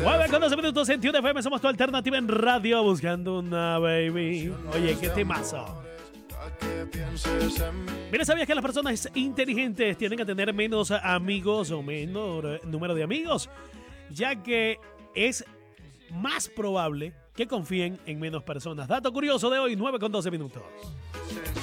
9 con 12 minutos en Tune FM, somos tu alternativa en radio, buscando una baby. Oye, qué temazo. Mira, ¿sabías que las personas inteligentes tienden a tener menos amigos o menor número de amigos? Ya que es más probable que confíen en menos personas. Dato curioso de hoy, 9 con 12 minutos.